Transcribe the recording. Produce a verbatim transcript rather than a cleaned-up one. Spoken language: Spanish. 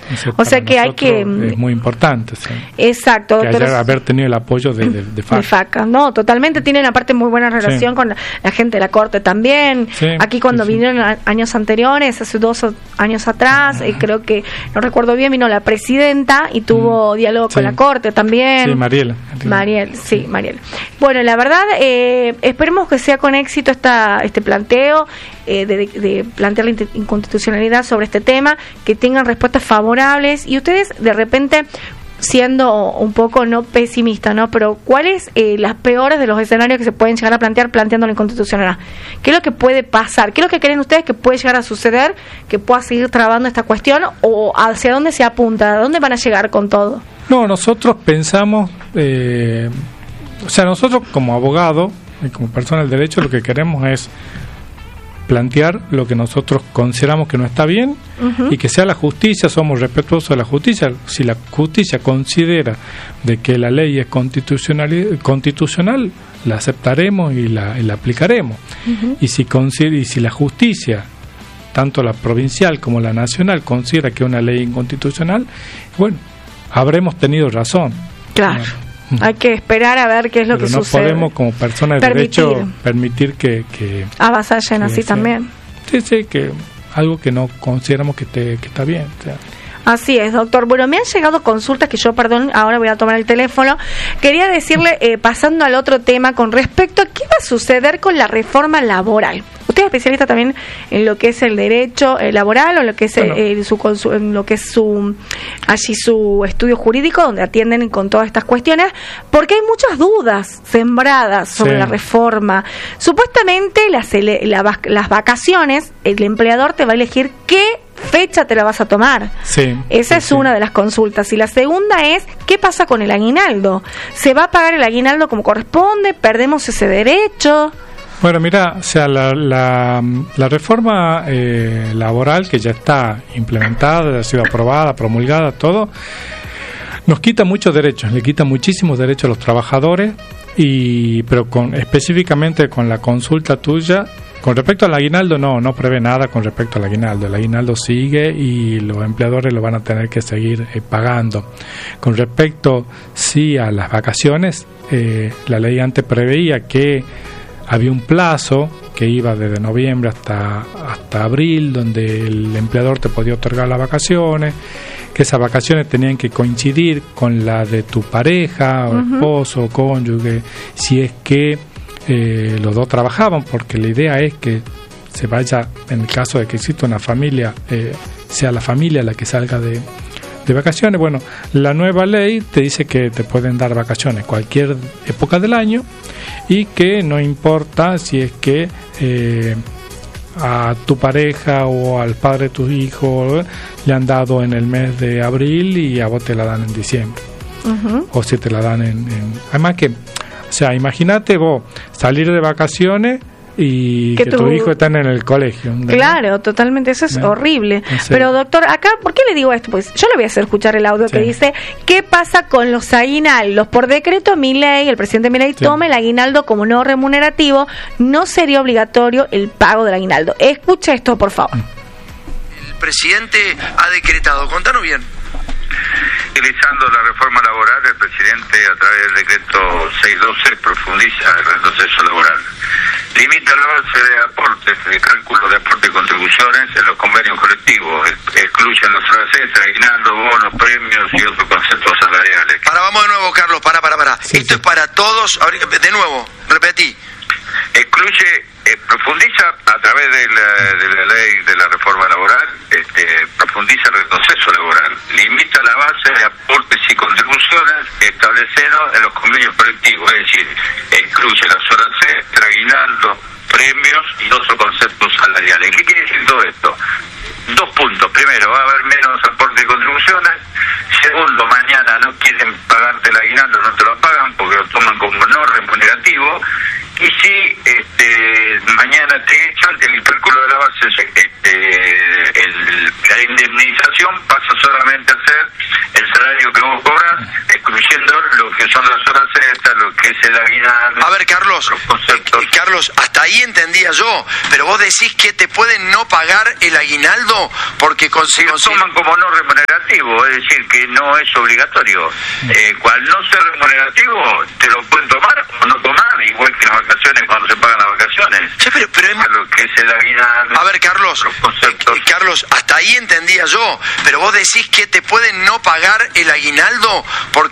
O sea que hay que... Es muy importante. ¿Sí? Exacto. Que haya, haber tenido el apoyo de, de, de FACA. De FACA, no, totalmente. Tienen aparte muy buena relación sí. con la, la gente de la Corte también. Sí, Aquí cuando sí, vinieron sí. años anteriores, hace dos años atrás, uh-huh. eh, creo que, no recuerdo bien, vino la presidenta y tuvo uh-huh. diálogo sí. con la Corte también. Sí, Mariela. Mariel, sí, Mariel. Bueno, la verdad, eh, esperemos que sea con éxito esta este planteo, eh, de, de plantear la inconstitucionalidad sobre este tema, que tengan respuestas favorables y ustedes de repente, siendo un poco no pesimista, ¿no? Pero ¿cuáles eh, las peores de los escenarios que se pueden llegar a plantear planteando la inconstitucionalidad? ¿Qué es lo que puede pasar? ¿Qué es lo que creen ustedes que puede llegar a suceder, que pueda seguir trabando esta cuestión o hacia dónde se apunta? ¿A dónde van a llegar con todo? No, nosotros pensamos, eh, o sea, nosotros como abogados y como personas del derecho lo que queremos es plantear lo que nosotros consideramos que no está bien uh-huh. y que sea la justicia, somos respetuosos de la justicia. Si la justicia considera de que la ley es constitucional, constitucional la aceptaremos y la, y la aplicaremos. Uh-huh. Y si considera, y si la justicia, tanto la provincial como la nacional, considera que es una ley inconstitucional, bueno, habremos tenido razón. Claro. ¿no? Hay que esperar a ver qué es lo Pero que no sucede. No podemos, como personas de permitir. derecho, permitir que... que avasallen así sea, también. Sí, sí, que algo que no consideramos que, te, que está bien. O sea. Así es, doctor. Bueno, me han llegado consultas que yo, perdón, ahora voy a tomar el teléfono. Quería decirle, eh, pasando al otro tema, con respecto a qué va a suceder con la reforma laboral. Usted es especialista también en lo que es el derecho eh, laboral o en lo que es bueno. eh, su, su en lo que es su allí su estudio jurídico donde atienden con todas estas cuestiones, porque hay muchas dudas sembradas sobre sí. la reforma. Supuestamente las la, las vacaciones, el empleador te va a elegir qué fecha te la vas a tomar. Sí, Esa sí, es una sí. de las consultas. Y la segunda es, ¿qué pasa con el aguinaldo? ¿Se va a pagar el aguinaldo como corresponde? ¿Perdemos ese derecho? Bueno, mira, o sea, la, la, la reforma eh, laboral que ya está implementada, ya ha sido aprobada, promulgada, todo, nos quita muchos derechos, le quita muchísimos derechos a los trabajadores, y pero con específicamente con la consulta tuya, con respecto al aguinaldo, no, no prevé nada con respecto al aguinaldo. El aguinaldo sigue y los empleadores lo van a tener que seguir eh, pagando. Con respecto, sí, a las vacaciones, eh, la ley antes preveía que había un plazo que iba desde noviembre hasta hasta abril, donde el empleador te podía otorgar las vacaciones, que esas vacaciones tenían que coincidir con la de tu pareja, o uh-huh. esposo, o cónyuge, si es que eh, los dos trabajaban, porque la idea es que se vaya, en el caso de que exista una familia, eh, sea la familia la que salga de de vacaciones. Bueno, la nueva ley te dice que te pueden dar vacaciones cualquier época del año y que no importa si es que eh, a tu pareja o al padre de tus hijos le han dado en el mes de abril y a vos te la dan en diciembre. Uh-huh. O si te la dan en, en... Además que, o sea, imagínate vos salir de vacaciones y que, que tu... tu hijo está en el colegio. ¿No? Claro, totalmente, eso es ¿no? horrible. Pero doctor, acá, ¿por qué le digo esto? Pues yo le voy a hacer escuchar el audio sí. que dice, ¿qué pasa con los aguinaldos? Por decreto Milei, el presidente Milei sí. toma el aguinaldo como no remunerativo, no sería obligatorio el pago del aguinaldo. Escucha esto, por favor. El presidente ha decretado, contanos bien. Utilizando la reforma laboral, el presidente a través del decreto seiscientos doce profundiza el retroceso laboral. Limita la base de aportes, de cálculo de aportes y contribuciones en los convenios colectivos. Excluyen las horas extras, aguinaldo, bonos, premios y otros conceptos salariales. Para, vamos de nuevo, Carlos, para, para, para. Sí, Esto sí. es para todos. De nuevo, repetí. Excluye, eh, profundiza a través de la, de la ley de la reforma laboral, este, profundiza el retroceso laboral, limita la base de aportes y contribuciones establecidos en los convenios colectivos, es decir, excluye las horas extra, aguinaldo, premios y otros conceptos salariales. ¿Qué quiere decir todo esto? Dos puntos. Primero, va a haber menos aportes y contribuciones. Segundo, mañana no quieren pagarte el aguinaldo, no te lo pagan porque lo toman como no remunerativo. Y si este, mañana te echan, el cálculo de la base, este, el, la indemnización pasa solamente a ser el salario que vos cobras, excluyendo lo que son las horas extras, lo que es el aguinaldo. A ver, Carlos, Carlos, hasta ahí entendía yo, pero vos decís que te pueden no pagar el aguinaldo porque consigo... Lo toman como no remunerativo. es decir, que no es obligatorio. Eh, cual no sea remunerativo, te lo pueden tomar o no tomar, igual que las vacaciones cuando se pagan las vacaciones. Sí, pero, pero es... Lo que es el aguinaldo. A ver, Carlos, eh, Carlos, hasta ahí entendía yo, pero vos decís que te pueden no pagar el aguinaldo porque